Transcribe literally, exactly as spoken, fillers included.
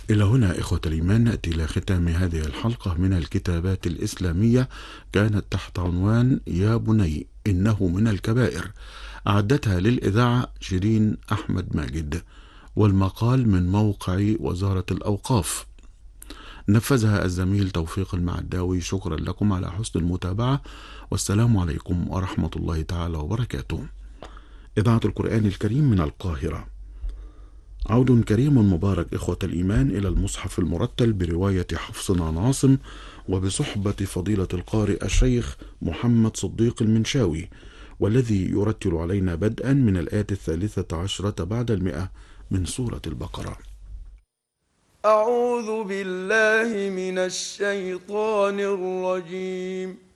إلى هنا إخوة الإيمان نأتي إلى ختام هذه الحلقة من الكتابات الإسلامية، كانت تحت عنوان يا بني إنه من الكبائر. أعدتها للإذاعة شيرين أحمد ماجد، والمقال من موقع وزارة الأوقاف، نفذها الزميل توفيق المعداوي. شكرا لكم على حسن المتابعة، والسلام عليكم ورحمة الله تعالى وبركاته. إذاعة القرآن الكريم من القاهرة. عود كريم مبارك إخوة الإيمان إلى المصحف المرتل برواية حفصنا عاصم، وبصحبة فضيلة القارئ الشيخ محمد صديق المنشاوي، والذي يرتل علينا بدءا من الآية الثالثة عشرة بعد المئة من سورة البقرة. أعوذ بالله من الشيطان الرجيم.